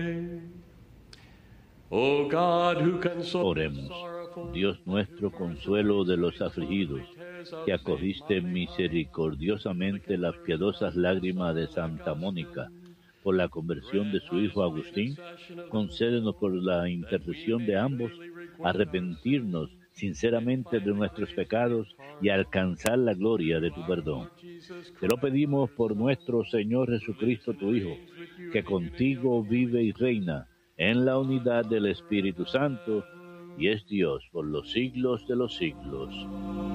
O God, who consoles Oremos. Dios nuestro, consuelo de los afligidos, que acogiste misericordiosamente las piadosas lágrimas de Santa Mónica por la conversión de su hijo Agustín, concédenos por la intercesión de ambos arrepentirnos sinceramente de nuestros pecados y alcanzar la gloria de tu perdón. Te lo pedimos por nuestro Señor Jesucristo, tu Hijo, que contigo vive y reina en la unidad del Espíritu Santo, y es Dios por los siglos de los siglos.